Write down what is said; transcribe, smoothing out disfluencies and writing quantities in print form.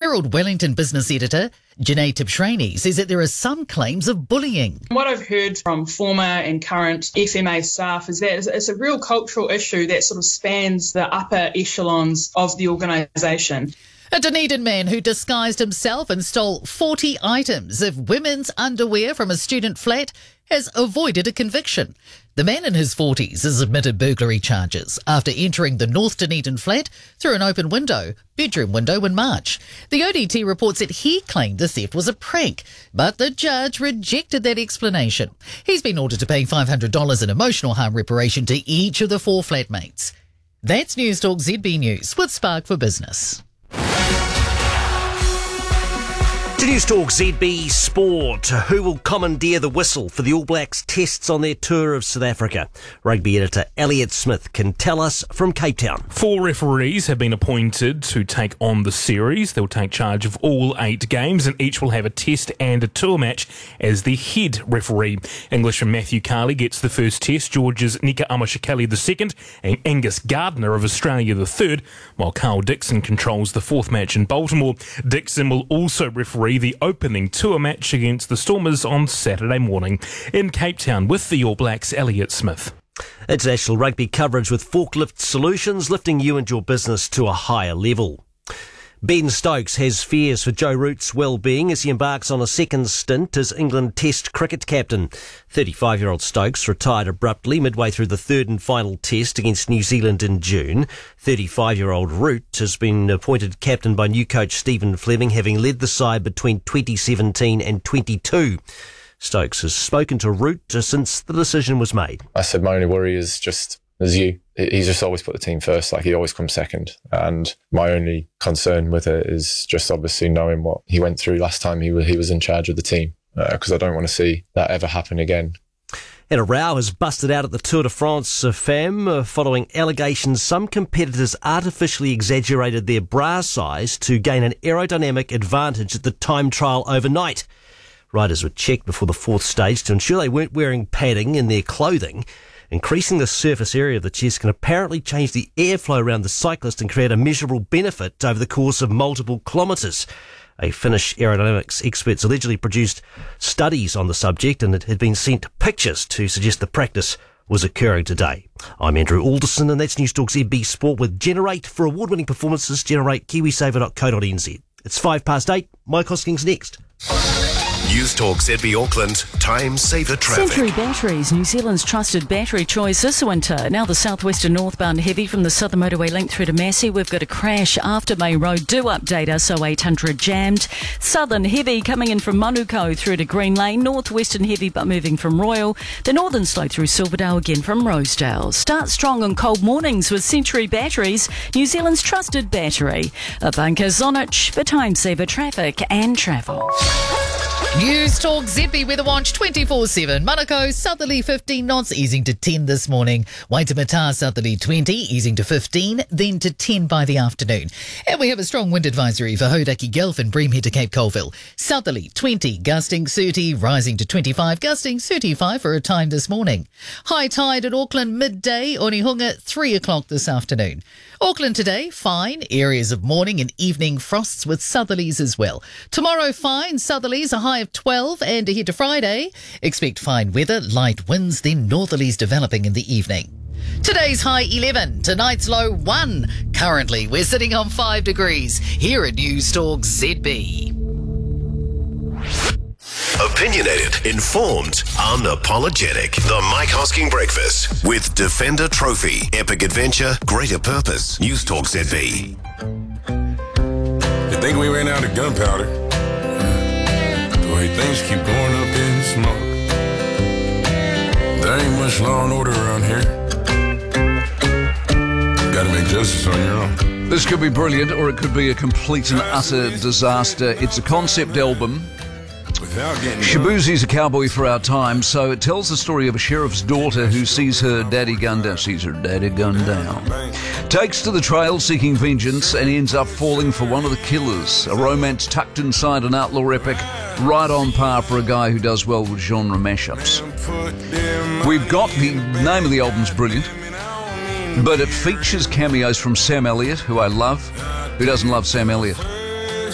Herald Wellington business editor Janae Tibshraeny says that there are some claims of bullying. What I've heard from former and current FMA staff is that it's a real cultural issue that sort of spans the upper echelons of the organisation. A Dunedin man who disguised himself and stole 40 items of women's underwear from a student flat has avoided a conviction. The man in his 40s has admitted burglary charges after entering the North Dunedin flat through an open bedroom window in March. The ODT reports that he claimed the theft was a prank, but the judge rejected that explanation. He's been ordered to pay $500 in emotional harm reparation to each of the 4 flatmates. That's News Talk ZB News with Spark for Business. To News Talk ZB Sport, who will commandeer the whistle for the All Blacks tests on their tour of South Africa? Rugby editor Elliot Smith can tell us from Cape Town. 4 referees have been appointed to take on the series. They'll take charge of all 8 games and each will have a test and a tour match as the head referee. Englishman Matthew Carley gets the first test, Georgia's Nika Amashikeli the second, and Angus Gardner of Australia the third, while Carl Dixon controls the 4th match in Baltimore. Dixon will also referee the opening tour match against the Stormers on Saturday morning. In Cape Town with the All Blacks, Elliot Smith. International rugby coverage with Forklift Solutions, lifting you and your business to a higher level. Ben Stokes has fears for Joe Root's well-being as he embarks on a second stint as England Test cricket captain. 35-year-old Stokes retired abruptly midway through the 3rd and final test against New Zealand in June. 35-year-old Root has been appointed captain by new coach Stephen Fleming, having led the side between 2017 and 22. Stokes has spoken to Root since the decision was made. I said my only worry is just as you. He's just always put the team first, like he always comes second. And my only concern with it is just obviously knowing what he went through last time he was in charge of the team, because I don't want to see that ever happen again. And a row has busted out at the Tour de France FAM following allegations some competitors artificially exaggerated their bra size to gain an aerodynamic advantage at the time trial overnight. Riders were checked before the 4th stage to ensure they weren't wearing padding in their clothing. Increasing the surface area of the chest can apparently change the airflow around the cyclist and create a measurable benefit over the course of multiple kilometres. A Finnish aerodynamics experts allegedly produced studies on the subject, and it had been sent pictures to suggest the practice was occurring today. I'm Andrew Alderson, and that's News Talk ZB Sport with Generate. For award-winning performances, Generate KiwiSaver.co.nz. It's 8:05. Mike Hosking's next. News Talk ZB Auckland, Time Saver Traffic. Century Batteries, New Zealand's trusted battery choice this winter. Now the southwestern northbound heavy from the southern motorway link through to Massey. We've got a crash after May Road. Do update us, 0800 jammed. Southern heavy coming in from Manukau through to Green Lane. Northwestern heavy but moving from Royal. The northern slow through Silverdale again from Rosedale. Start strong on cold mornings with Century Batteries, New Zealand's trusted battery. Ivanka Zonich for Time Saver Traffic and Travel. News Talk ZB Weather Watch 24/7. Manukau southerly 15 knots, easing to 10 this morning. Waitemata southerly 20, easing to 15, then to 10 by the afternoon. And we have a strong wind advisory for Hodaki Gulf and Breamhead to Cape Colville. Southerly 20, gusting 30, rising to 25, gusting 35 for a time this morning. High tide at Auckland midday, Onehunga 3 o'clock this afternoon. Auckland today, fine. Areas of morning and evening frosts with southerlies as well. Tomorrow, fine. Southerlies, a high of 12. And ahead to Friday, expect fine weather, light winds, then northerlies developing in the evening. Today's high 11, tonight's low 1. Currently, we're sitting on 5 degrees here at News Talk ZB. Opinionated, informed, unapologetic. The Mike Hosking Breakfast with Defender Trophy, Epic Adventure, Greater Purpose. News Talk ZB. They think we ran out of gunpowder. The way things keep going up in smoke. There ain't much law and order around here. Gotta make justice on your own. This could be brilliant, or it could be a complete and utter disaster. It's a concept album. Shabuzi's a cowboy for our time, so it tells the story of a sheriff's daughter who sees her daddy gunned down. Takes to the trail seeking vengeance and ends up falling for one of the killers. A romance tucked inside an outlaw epic, right on par for a guy who does well with genre mashups. We've got the name of the album's brilliant, but it features cameos from Sam Elliott, who I love. Who doesn't love Sam Elliott?